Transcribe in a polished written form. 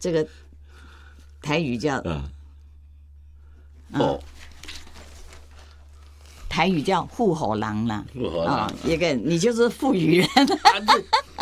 这个台语叫台语叫富虎人啦，一个你就是富裕人。